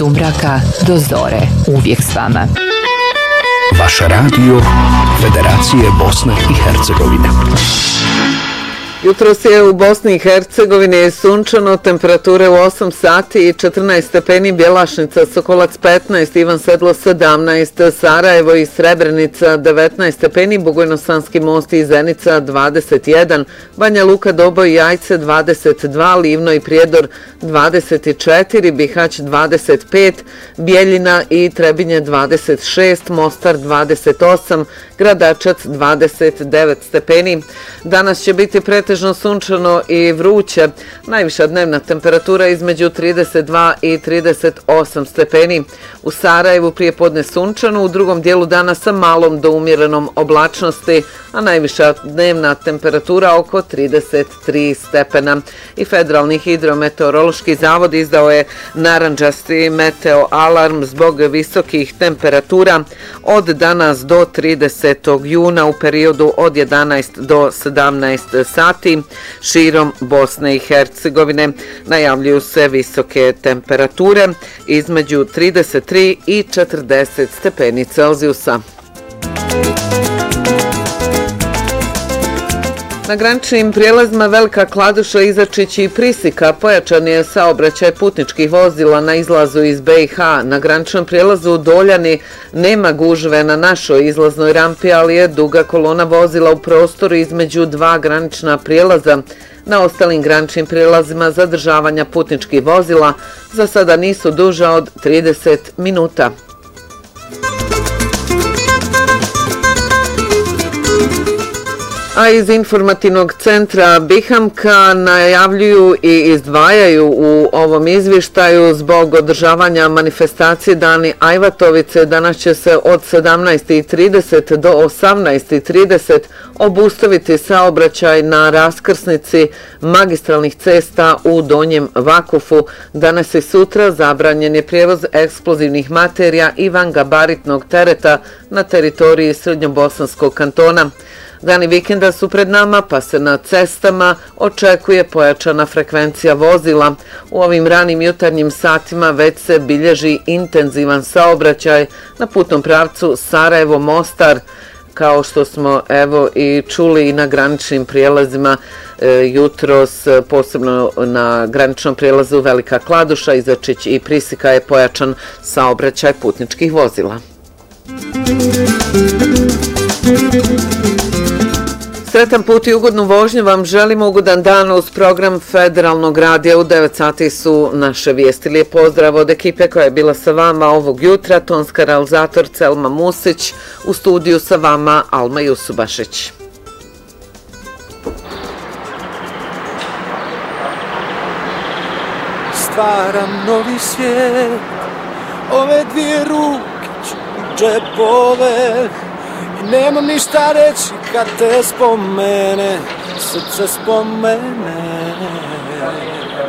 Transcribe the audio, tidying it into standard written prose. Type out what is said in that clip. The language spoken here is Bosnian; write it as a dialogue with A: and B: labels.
A: sumraka do zore. Uvijek s vama.
B: Vaš radio Federacije Bosne i Hercegovine.
C: Jutros je u Bosni i Hercegovini sunčano, temperature u 8 sati i 14 stepeni, Bjelašnica, Sokolac 15, Ivan Sedlo 17, Sarajevo i Srebrenica 19 stepeni, Bugojno-Sanski most i Zenica 21, Banja Luka, Doboj i Jajce 22, Livno i Prijedor 24, Bihać 25, Bijeljina i Trebinje 26, Mostar 28, Gradačac 29 stepeni. Danas će biti pretežno sunčano i vruće. Najviša dnevna temperatura između 32 i 38 stepeni. U Sarajevu prije podne sunčano, u drugom dijelu dana sa malom do umjerenom oblačnosti, a najviša dnevna temperatura oko 33 stepena. I Federalni hidrometeorološki zavod izdao je narandžasti meteo alarm zbog visokih temperatura od danas do 30. juna u periodu od 11 do 17 sati. Širom Bosne i Hercegovine najavljuju se visoke temperature između 33 i 40 stepeni Celzijusa. Na graničnim prijelazima Velika Kladuša, Izačić i Prisika pojačan je saobraćaj putničkih vozila na izlazu iz BiH. Na graničnom prijelazu Doljani nema gužve na našoj izlaznoj rampi, ali je duga kolona vozila u prostoru između dva granična prijelaza. Na ostalim graničnim prijelazima zadržavanja putničkih vozila za sada nisu duža od 30 minuta. A iz informativnog centra Bihamka najavljuju i izdvajaju u ovom izvještaju zbog održavanja manifestacije Dani Ajvatovice. Danas će se od 17:30 do 18:30 obustaviti saobraćaj na raskrsnici magistralnih cesta u Donjem Vakufu. Danas i sutra zabranjen je prijevoz eksplozivnih materija i vangabaritnog tereta na teritoriji Srednjobosanskog kantona. Dani vikenda su pred nama, pa se na cestama očekuje pojačana frekvencija vozila. U ovim ranim jutarnjim satima već se bilježi intenzivan saobraćaj na putnom pravcu Sarajevo-Mostar, kao što smo evo i čuli i na graničnim prijelazima jutros, posebno na graničnom prijelazu Velika Kladuša, Izačić i Prisika je pojačan saobraćaj putničkih vozila. Sretan put i ugodnu vožnju vam želimo, ugodan dan uz program Federalnog radija. U 9 sati su naše vijesti. Lijep pozdrav od ekipe koja je bila sa vama ovog jutra. Tonska realizator Selma Musić, u studiju sa vama Alma Jusubašić.
D: Stvaram novi svijet, ove dvije ruke ću u džepove. Nemam ništa reći kad te spomene, srce spomene.